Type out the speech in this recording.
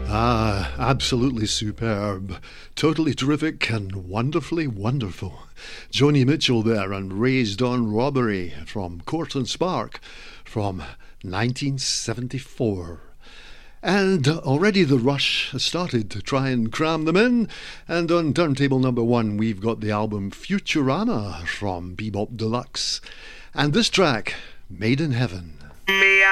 Ah, absolutely superb. Totally terrific and wonderfully wonderful. Joni Mitchell there and Raised on Robbery from Court and Spark from 1974. And already the Rush has started to try and cram them in. And on turntable number 1, we've got the album Futurama from Bebop Deluxe. And this track, Made in Heaven.